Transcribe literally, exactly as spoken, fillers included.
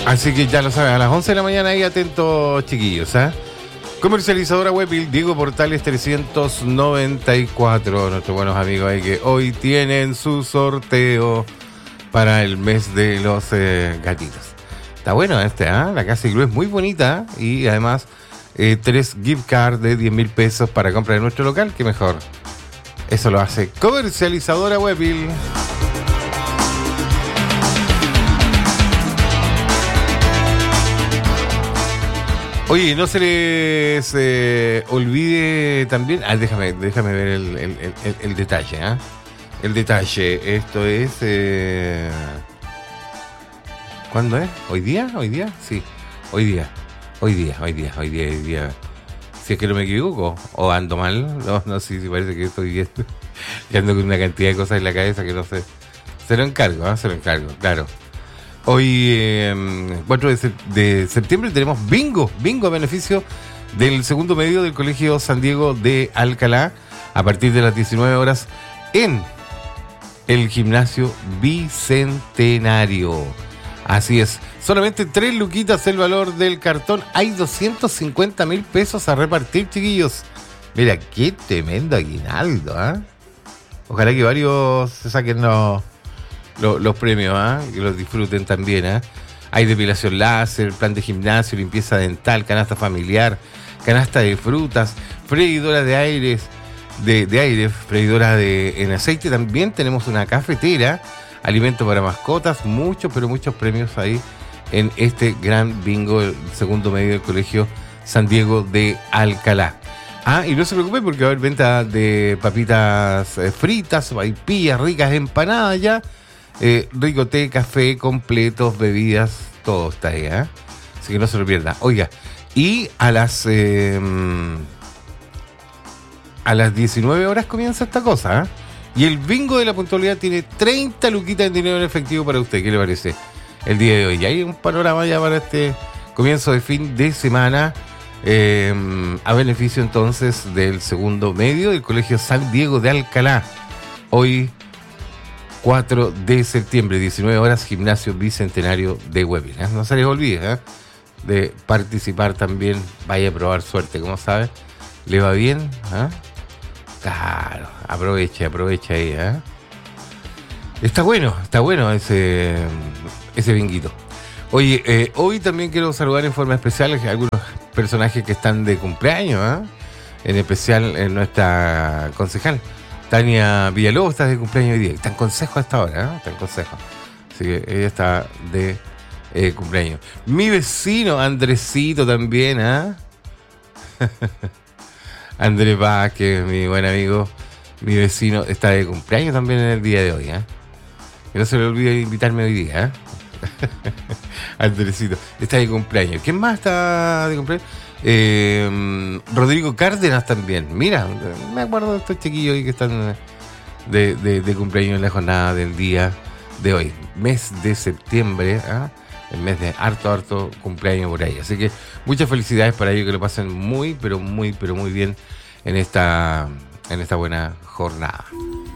Así que ya lo saben, a las once de la mañana ahí atentos, chiquillos, ¿eh? Comercializadora Webbil, Diego Portales trescientos noventa y cuatro, nuestros buenos amigos ahí que hoy tienen su sorteo para el mes de los eh, gatitos. Está bueno este, ¿ah? ¿eh? La Casa Iglú es muy bonita, ¿eh? Y además eh, tres gift cards de diez mil pesos para compra de nuestro local, que mejor. Eso lo hace Comercializadora Webbil. Oye, no se les eh, olvide también. Ah, déjame, déjame ver el, el, el, el detalle, ¿ah? ¿eh? El detalle. Esto es. Eh... ¿Cuándo es? ¿Hoy día? ¿Hoy día? Sí. Hoy día. Hoy día, hoy día, hoy día, hoy día. Si es que no me equivoco. O ando mal. No, no sé si parece que estoy viendo. Y ando con una cantidad de cosas en la cabeza que no sé. Se lo encargo, ¿eh? Se lo encargo, claro. Hoy, eh, cuatro de septiembre, tenemos bingo, bingo a beneficio del segundo medio del Colegio San Diego de Alcalá, a partir de las diecinueve horas en el Gimnasio Bicentenario. Así es, solamente tres luquitas el valor del cartón. Hay doscientos cincuenta mil pesos a repartir, chiquillos. Mira, qué tremendo aguinaldo, ¿eh? Ojalá que varios se saquen los... Los, los premios, ¿ah? ¿eh? Que los disfruten también, ¿eh? Hay depilación láser, plan de gimnasio, limpieza dental, canasta familiar, canasta de frutas, freidora de aires, de, de aire, freidora de en aceite. También tenemos una cafetera, alimento para mascotas, muchos, pero muchos premios ahí en este gran bingo, el segundo medio del Colegio San Diego de Alcalá. Ah, y no se preocupen porque va a haber venta de papitas eh, fritas, vaipillas ricas, empanadas ya. Eh, rico té, café, completos, bebidas, todo está ahí, ¿eh? Así que no se lo pierda. Oiga, y a las eh, a las diecinueve horas comienza esta cosa, ¿eh? Y el bingo de la puntualidad tiene treinta luquitas en dinero en efectivo para usted. ¿Qué le parece el día de hoy? Y hay un panorama ya para este comienzo de fin de semana, eh, a beneficio entonces del segundo medio del Colegio San Diego de Alcalá. Hoy cuatro de septiembre, diecinueve horas, Gimnasio Bicentenario de Webbil, ¿eh? No se les olvide, ¿eh? De participar también. Vaya a probar suerte, como sabe. ¿Le va bien? ¿Eh? Claro, aproveche, aproveche ahí, ¿eh? Está bueno, está bueno ese, ese binguito. Oye, eh, hoy también quiero saludar en forma especial a algunos personajes que están de cumpleaños, ¿eh? En especial en nuestra concejal Tania Villalobos está de cumpleaños hoy día. Está en consejo hasta ahora, ¿eh? Está en consejo. Así que ella está de eh, cumpleaños. Mi vecino Andresito también, ¿ah? ¿eh? Andrés Vázquez, mi buen amigo, mi vecino, está de cumpleaños también en el día de hoy, ¿eh? Que no se le olvide invitarme hoy día, ¿eh? Andresito, está de cumpleaños. ¿Quién más está de cumpleaños? Eh, Rodrigo Cárdenas también. Mira, me acuerdo de estos chiquillos ahí que están de, de, de cumpleaños en la jornada del día de hoy, mes de septiembre, ¿eh? El mes de harto, harto cumpleaños por ahí. Así que muchas felicidades para ellos, que lo pasen muy, pero muy, pero muy bien en esta, en esta buena jornada.